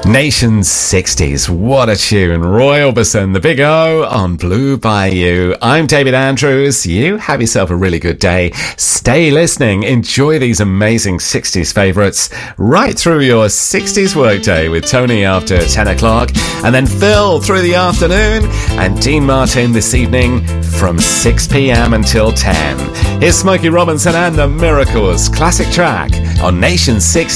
Nation's 60s, what a tune. Roy Orbison, the Big O on Blue Bayou. I'm David Andrews. You have yourself a really good day. Stay listening. Enjoy these amazing 60s favourites right through your 60s workday with Tony after 10 o'clock, and then Phil through the afternoon, and Dean Martin this evening from 6 p.m. until 10. Here's Smokey Robinson and the Miracles, classic track on Nation's 60s.